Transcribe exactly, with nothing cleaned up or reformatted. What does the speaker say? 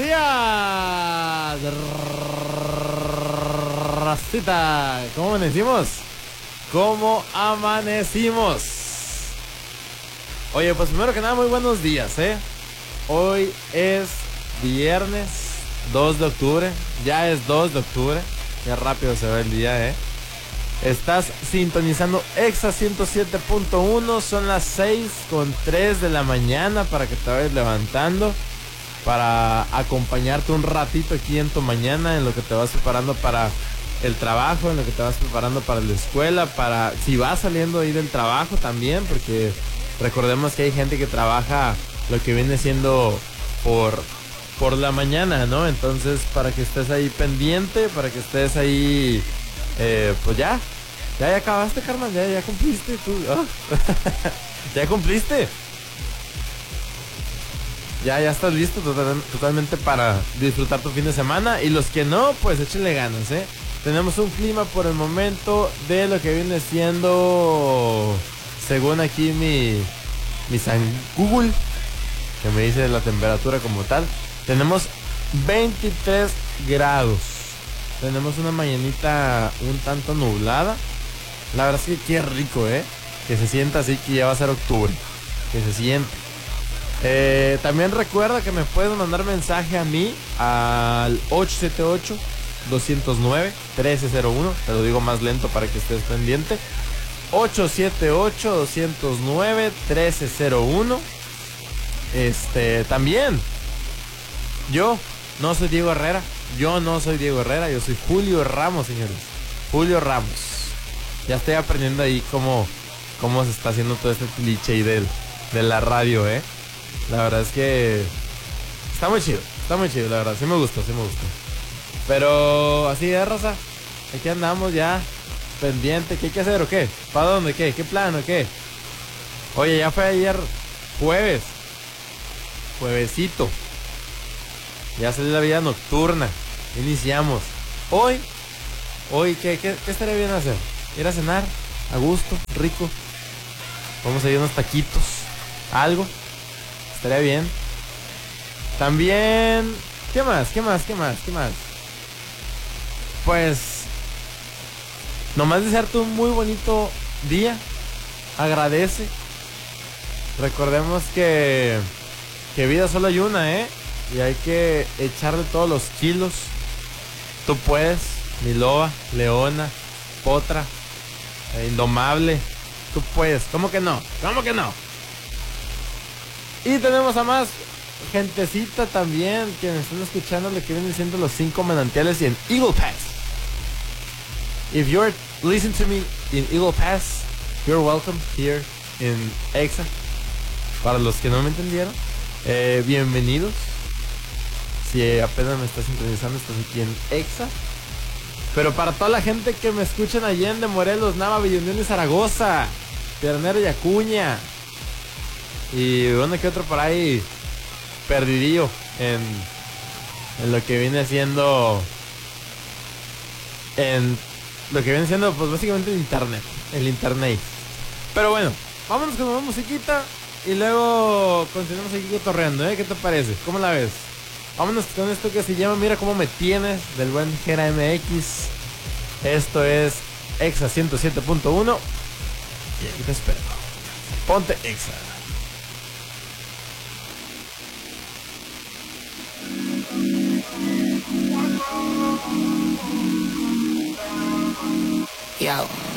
días, racita. ¿Cómo amanecimos? ¿Cómo amanecimos? Oye, pues primero que nada, muy buenos días, ¿eh? Hoy es viernes dos de octubre. Ya es dos de octubre. Qué rápido se va el día, ¿eh? Estás sintonizando Exa ciento siete punto uno. Son las seis con tres de la mañana para que te vayas levantando, para acompañarte un ratito aquí en tu mañana, en lo que te vas preparando para el trabajo, en lo que te vas preparando para la escuela, para si vas saliendo ahí del trabajo también, porque recordemos que hay gente que trabaja lo que viene siendo por, por la mañana, ¿no? Entonces, para que estés ahí pendiente, para que estés ahí, eh, pues ya, ya, ya acabaste, carnal, ya, ya cumpliste tú, oh. Ya cumpliste. Ya, ya estás listo total, totalmente para disfrutar tu fin de semana. Y los que no, pues échenle ganas, ¿eh? Tenemos un clima por el momento de lo que viene siendo, según aquí mi, mi San Google, que me dice la temperatura como tal. Tenemos veintitrés grados. Tenemos una mañanita un tanto nublada. La verdad es que qué rico, ¿eh? Que se sienta así que ya va a ser octubre. Que se siente. Eh, también recuerda que me puedes mandar mensaje a mí al ocho siete ocho, dos cero nueve, uno tres cero uno. Te lo digo más lento para que estés pendiente. ocho siete ocho, dos cero nueve, uno tres cero uno. Este, también yo no soy Diego Herrera. Yo no soy Diego Herrera, yo soy Julio Ramos, señores. Julio Ramos. Ya estoy aprendiendo ahí cómo, cómo se está haciendo todo este cliché del, de la radio, ¿eh? La verdad es que está muy chido, está muy chido, la verdad, sí me gustó, sí me gustó. Pero así es, raza, aquí andamos ya, pendiente, ¿qué hay que hacer o qué? ¿Para dónde, qué? ¿Qué plan o qué? Oye, ya fue ayer jueves, juevesito, ya salió la vida nocturna, iniciamos. Hoy, hoy, ¿qué, qué, qué estaría bien hacer? Ir a cenar, a gusto, rico, vamos a ir a unos taquitos, algo. Estaría bien. También, ¿qué más? ¿Qué más? ¿Qué más? ¿Qué más? Pues nomás desearte un muy bonito día. Agradece. Recordemos que Que vida solo hay una, ¿eh? Y hay que echarle todos los kilos. Tú puedes, mi loba, leona, potra, eh, indomable. Tú puedes, ¿cómo que no? ¿Cómo que no? Y tenemos a más gentecita también que me están escuchando lo que vienen siendo los cinco manantiales y en Eagle Pass. If you're listening to me in Eagle Pass, you're welcome here in Exa. Para los que no me entendieron, eh, bienvenidos. Si apenas me estás sintonizando, estás aquí en Exa. Pero para toda la gente que me escuchan allá en de Morelos, Nava, Villunión y Zaragoza, Piernero y Acuña, y bueno, que otro por ahí perdidillo en, en lo que viene siendo en lo que viene siendo pues básicamente el internet, el internet. Pero bueno, vámonos con una musiquita y luego continuamos aquí cotorreando, ¿eh? ¿Qué te parece? ¿Cómo la ves? Vámonos con esto que se llama Mira Cómo Me Tienes, del buen Gera M X. Esto es Exa ciento siete punto uno y aquí te espero. Ponte Exa. Yo.